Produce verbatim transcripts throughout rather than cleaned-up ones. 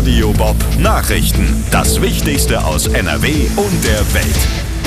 Radio Bob Nachrichten. Das Wichtigste aus N R W und der Welt.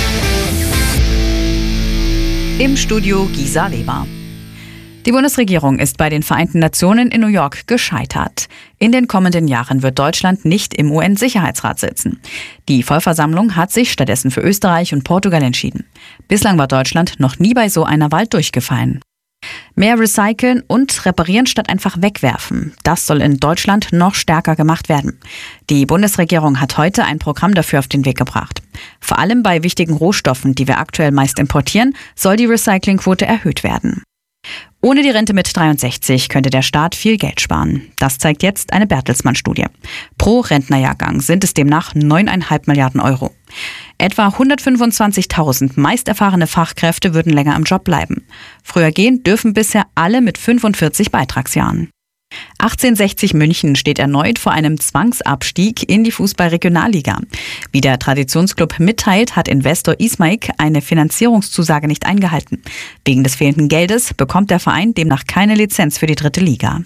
Im Studio Gisa Weber. Die Bundesregierung ist bei den Vereinten Nationen in New York gescheitert. In den kommenden Jahren wird Deutschland nicht im U N-Sicherheitsrat sitzen. Die Vollversammlung hat sich stattdessen für Österreich und Portugal entschieden. Bislang war Deutschland noch nie bei so einer Wahl durchgefallen. Mehr recyceln und reparieren statt einfach wegwerfen. Das soll in Deutschland noch stärker gemacht werden. Die Bundesregierung hat heute ein Programm dafür auf den Weg gebracht. Vor allem bei wichtigen Rohstoffen, die wir aktuell meist importieren, soll die Recyclingquote erhöht werden. Ohne die Rente mit dreiundsechzig könnte der Staat viel Geld sparen. Das zeigt jetzt eine Bertelsmann-Studie. Pro Rentnerjahrgang sind es demnach neun Komma fünf Milliarden Euro. Etwa hundertfünfundzwanzigtausend meist erfahrene Fachkräfte würden länger im Job bleiben. Früher gehen dürfen bisher alle mit fünfundvierzig Beitragsjahren. achtzehnhundertsechzig München steht erneut vor einem Zwangsabstieg in die Fußball-Regionalliga. Wie der Traditionsclub mitteilt, hat Investor Ismaik eine Finanzierungszusage nicht eingehalten. Wegen des fehlenden Geldes bekommt der Verein demnach keine Lizenz für die dritte Liga.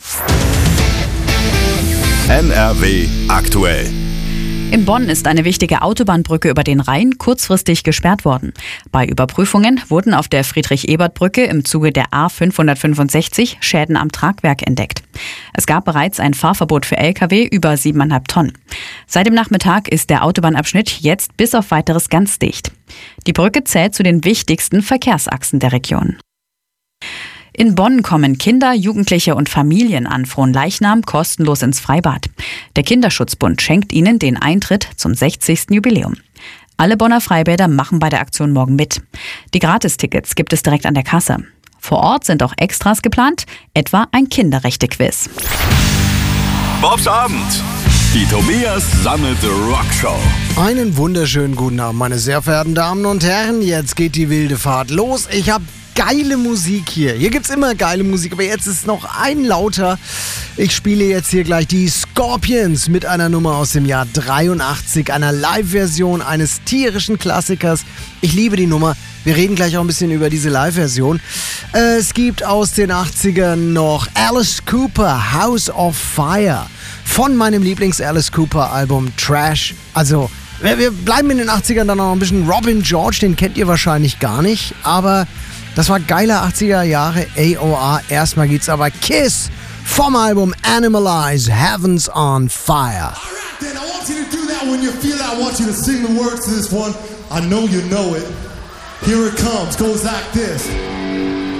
N R W aktuell. In Bonn ist eine wichtige Autobahnbrücke über den Rhein kurzfristig gesperrt worden. Bei Überprüfungen wurden auf der Friedrich-Ebert-Brücke im Zuge der A fünfhundertfünfundsechzig Schäden am Tragwerk entdeckt. Es gab bereits ein Fahrverbot für L K W über siebeneinhalb Tonnen. Seit dem Nachmittag ist der Autobahnabschnitt jetzt bis auf Weiteres ganz dicht. Die Brücke zählt zu den wichtigsten Verkehrsachsen der Region. In Bonn kommen Kinder, Jugendliche und Familien an Fronleichnam kostenlos ins Freibad. Der Kinderschutzbund schenkt ihnen den Eintritt zum sechzigsten Jubiläum. Alle Bonner Freibäder machen bei der Aktion morgen mit. Die Gratistickets gibt es direkt an der Kasse. Vor Ort sind auch Extras geplant, etwa ein Kinderrechte-Quiz. Bobs Abend. Die Tobias Sammelte Rockshow. Einen wunderschönen guten Abend, meine sehr verehrten Damen und Herren. Jetzt geht die wilde Fahrt los. Ich habe geile Musik hier. Hier gibt's immer geile Musik, aber jetzt ist noch ein lauter. Ich spiele jetzt hier gleich die Scorpions mit einer Nummer aus dem Jahr dreiundachtzig, einer Live-Version eines tierischen Klassikers. Ich liebe die Nummer. Wir reden gleich auch ein bisschen über diese Live-Version. Es gibt aus den achtzigern noch Alice Cooper, House of Fire, von meinem Lieblings-Alice Cooper-Album Trash. Also, wir bleiben in den achtzigern dann noch ein bisschen. Robin George, den kennt ihr wahrscheinlich gar nicht, aber das war geiler achtziger Jahre A O R. Erstmal geht's aber Kiss vom Album Animalize, Heaven's on Fire. Alright, then I want you to do that when you feel it. I want you to sing the words to this one. I know you know it. Here it comes, goes like this.